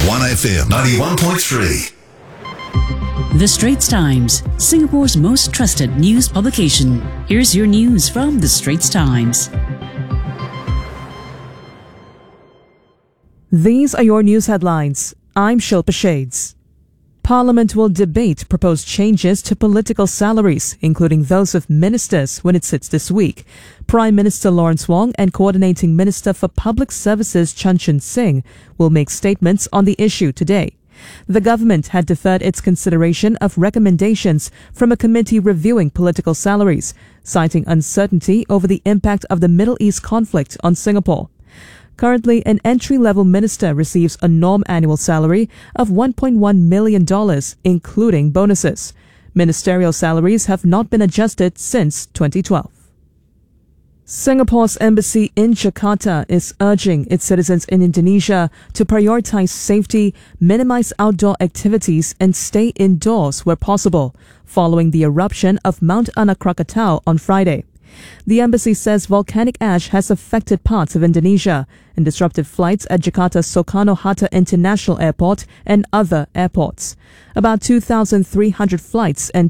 1FM 91.3. The Straits Times, Singapore's most trusted news publication. Here's your news from The Straits Times. These are your news headlines. I'm Shilpa Shades. Parliament will debate proposed changes to political salaries, including those of ministers, when it sits this week. Prime Minister Lawrence Wong and Coordinating Minister for Public Services Chan Chun Sing will make statements on the issue today. The government had deferred its consideration of recommendations from a committee reviewing political salaries, citing uncertainty over the impact of the Middle East conflict on Singapore. Currently, an entry-level minister receives a norm annual salary of $1.1 million, including bonuses. Ministerial salaries have not been adjusted since 2012. Singapore's embassy in Jakarta is urging its citizens in Indonesia to prioritize safety, minimize outdoor activities, and stay indoors where possible, following the eruption of Mount Anak Krakatau on Friday. The embassy says volcanic ash has affected parts of Indonesia and disrupted flights at Jakarta's Soekarno-Hatta International Airport and other airports. About 2,300 flights and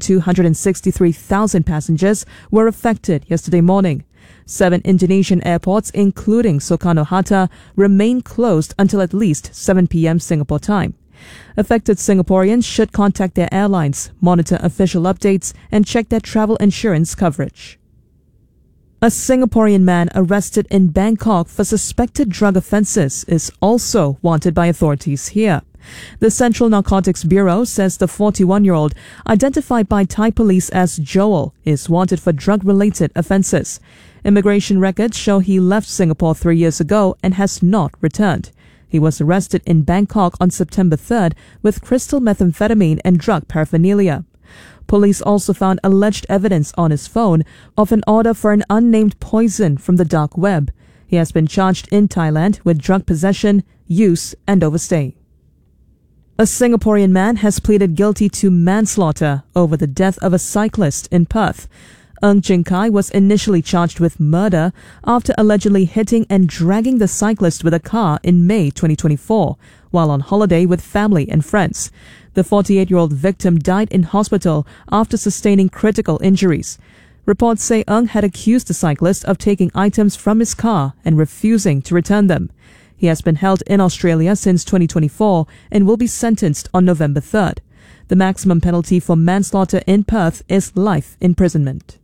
263,000 passengers were affected yesterday morning. 7 Indonesian airports, including Soekarno-Hatta, remain closed until at least 7 p.m. Singapore time. Affected Singaporeans should contact their airlines, monitor official updates, and check their travel insurance coverage. A Singaporean man arrested in Bangkok for suspected drug offences is also wanted by authorities here. The Central Narcotics Bureau says the 41-year-old, identified by Thai police as Joel, is wanted for drug-related offences. Immigration records show he left Singapore 3 years ago and has not returned. He was arrested in Bangkok on September 3rd with crystal methamphetamine and drug paraphernalia. Police also found alleged evidence on his phone of an order for an unnamed poison from the dark web. He has been charged in Thailand with drug possession, use, and overstay. A Singaporean man has pleaded guilty to manslaughter over the death of a cyclist in Perth. Ng Jing Kai was initially charged with murder after allegedly hitting and dragging the cyclist with a car in May 2024 while on holiday with family and friends. The 48-year-old victim died in hospital after sustaining critical injuries. Reports say Ng had accused the cyclist of taking items from his car and refusing to return them. He has been held in Australia since 2024 and will be sentenced on November 3rd. The maximum penalty for manslaughter in Perth is life imprisonment.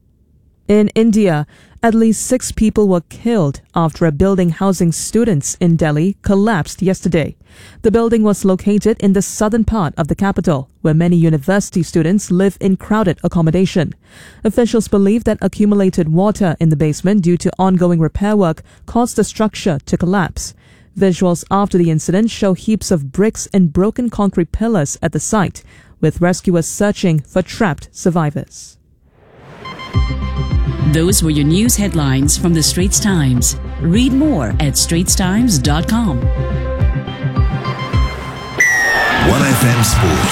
In India, at least 6 people were killed after a building housing students in Delhi collapsed yesterday. The building was located in the southern part of the capital, where many university students live in crowded accommodation. Officials believe that accumulated water in the basement due to ongoing repair work caused the structure to collapse. Visuals after the incident show heaps of bricks and broken concrete pillars at the site, with rescuers searching for trapped survivors. Those were your news headlines from The Straits Times. Read more at straitstimes.com. 1FM Sport.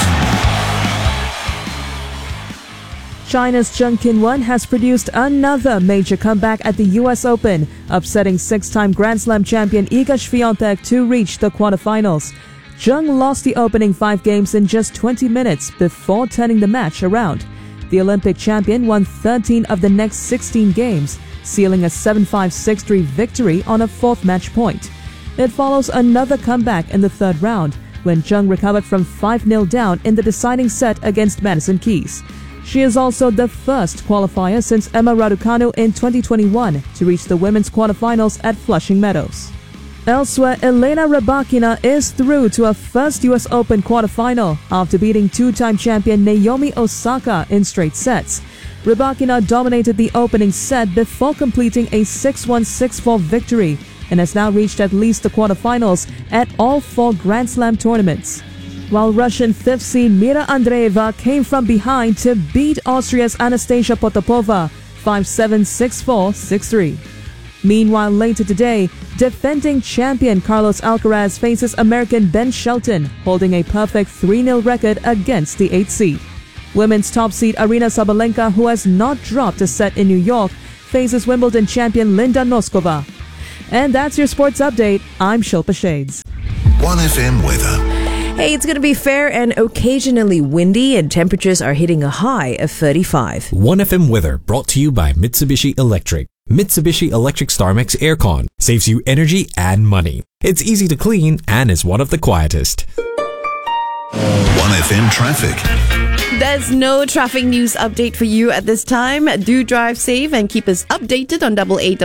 China's Zheng Qinwen has produced another major comeback at the US Open, upsetting 6-time Grand Slam champion Iga Swiatek to reach the quarterfinals. Zheng lost the opening 5 games in just 20 minutes before turning the match around. The Olympic champion won 13 of the next 16 games, sealing a 7-5, 6-3 victory on a 4th match point. It follows another comeback in the 3rd round, when Zheng recovered from 5-0 down in the deciding set against Madison Keys. She is also the first qualifier since Emma Raducanu in 2021 to reach the women's quarterfinals at Flushing Meadows. Elsewhere, Elena Rybakina is through to her first US Open quarterfinal after beating 2-time champion Naomi Osaka in straight sets. Rybakina dominated the opening set before completing a 6-1, 6-4 victory and has now reached at least the quarterfinals at all 4 Grand Slam tournaments. While Russian 5th seed Mira Andreeva came from behind to beat Austria's Anastasia Potapova 5-7, 6-4, 6-3. Meanwhile, later today, defending champion Carlos Alcaraz faces American Ben Shelton, holding a perfect 3-0 record against the 8th seed. Women's top seed Aryna Sabalenka, who has not dropped a set in New York, faces Wimbledon champion Linda Noskova. And that's your sports update. I'm Shilpa Shades. 1FM weather. Hey, it's going to be fair and occasionally windy, and temperatures are hitting a high of 35. 1FM weather brought to you by Mitsubishi Electric. Mitsubishi Electric StarMax Aircon saves you energy and money. It's easy to clean and is one of the quietest. 1FM traffic. There's no traffic news update for you at this time. Do drive safe and keep us updated on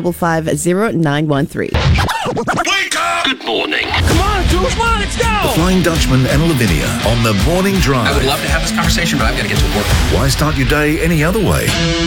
88550913. Wake up! Good morning. Come on, Jules, come on, let's go! The Flying Dutchman and Lavinia on the morning drive. I would love to have this conversation, but I've got to get to work. Why start your day any other way?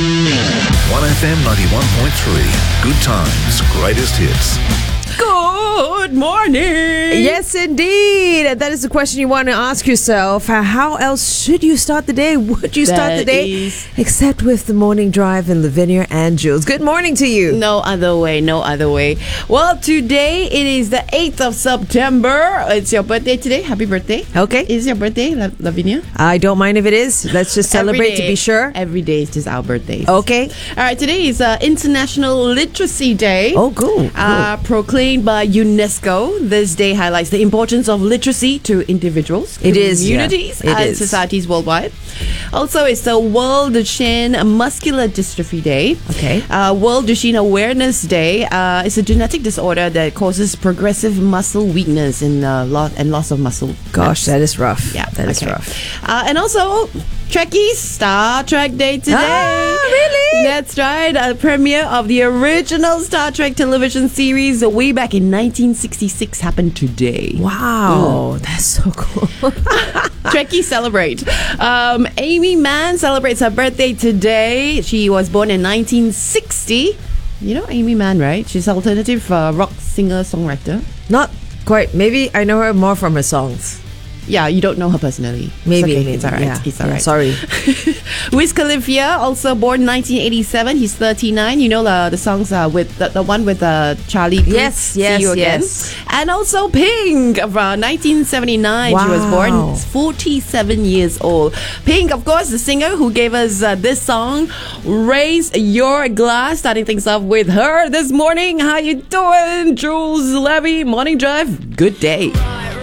1FM 91.3. Good times, greatest hits. Good morning. Yes, indeed. And that is the question you want to ask yourself. How else should you start the day? Would you start the day? Except with the morning drive and Lavinia and Jules. Good morning to you. No other way, no other way. Well, today it is the 8th of September. It's your birthday today. Happy birthday. Okay. Is your birthday, Lavinia? I don't mind if it is. Let's just celebrate Every to day. be sure. Every day is just our birthdays. Okay. All right, today is International Literacy Day. Oh, cool. Proclaimed by UNESCO. This day highlights the importance of literacy to individuals, It is, yeah. communities, It and is. societies worldwide. Also, it's the World Duchenne Muscular Dystrophy Day. Okay. World Duchenne Awareness Day. It's a genetic disorder that causes progressive muscle weakness and loss of muscle. Gosh, that is rough. Yeah, that is okay. rough. And also, Trekkies, Star Trek Day today. Ah, really? That's right. A premiere of the original Star Trek television series way back in 1966 happened today. Wow, that's so cool. Trekkies celebrate. Amy Mann celebrates her birthday today. She was born in 1960. You know Amy Mann, right? She's an alternative rock singer-songwriter. Not quite. Maybe I know her more from her songs. Yeah, you don't know her personally. Maybe. It's okay. maybe. It's all right. Yeah, It's all yeah, right. Sorry. Wiz Khalifa, also born 1987. He's 39. You know the songs with the one with Charlie Puth. Yes, See yes, You Again. yes. And also Pink from 1979. She was born Wow. 47 years old. Pink, of course, the singer who gave us this song, Raise Your Glass. Starting things off with her this morning. How you doing, Jules Levy? Morning Drive. Good day.